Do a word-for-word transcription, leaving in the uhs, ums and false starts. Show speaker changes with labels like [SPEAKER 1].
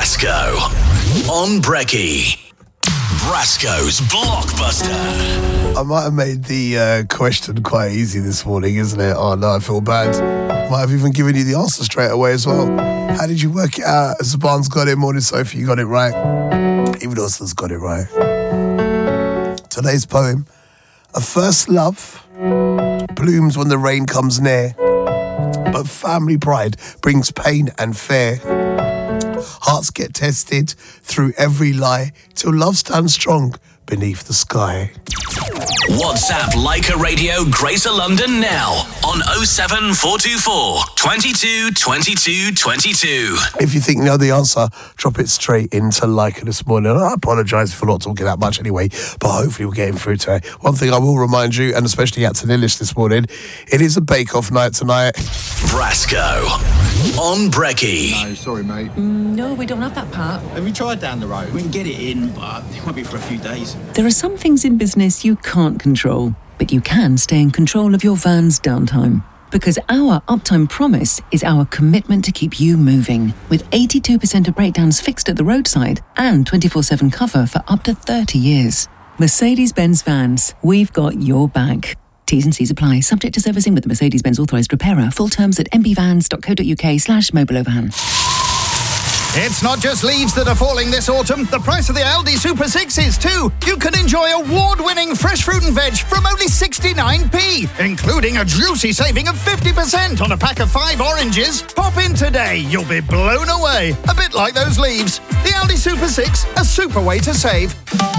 [SPEAKER 1] Brasco on Brekkie. Brasco's Blockbuster.
[SPEAKER 2] I might have made the uh, question quite easy this morning, isn't it? Oh no, I feel bad. Might have even given you the answer straight away as well. How did you work it out? Zaban's got it, Morning Sophie, you got it right. Even Oscar's got it right. Today's poem: a first love blooms when the rain comes near, but family pride brings pain and fear. Hearts get tested through every lie till love stands strong beneath the sky.
[SPEAKER 1] WhatsApp Leica Radio Greater London now on oh seven four two four, two two, two two, two two.
[SPEAKER 2] If you think you know the answer, drop it straight into Leica this morning. I apologise for not talking that much anyway, but hopefully we're getting through today. One thing I will remind you, and especially at Tanilish this morning, it is a bake-off night tonight.
[SPEAKER 1] Brasco on Brekkie.
[SPEAKER 3] No, sorry, mate.
[SPEAKER 4] Mm, no, we don't have that part.
[SPEAKER 3] Have you tried down the road? We can get it in, but it won't be for a few days.
[SPEAKER 4] There are some things in business you can't control, but you can stay in control of your van's downtime. Because our uptime promise is our commitment to keep you moving. With eighty-two percent of breakdowns fixed at the roadside and twenty-four seven cover for up to thirty years. Mercedes-Benz Vans, we've got your back. T's and C's apply. Subject to servicing with the Mercedes-Benz authorised repairer. Full terms at mbvans.co.uk slash mobile overhan.
[SPEAKER 5] It's not just leaves that are falling this autumn. The price of the Aldi Super six is too. You can enjoy award-winning fresh fruit and veg from only sixty-nine p, including a juicy saving of fifty percent on a pack of five oranges. Pop in today. You'll be blown away. A bit like those leaves. The Aldi Super six, a super way to save.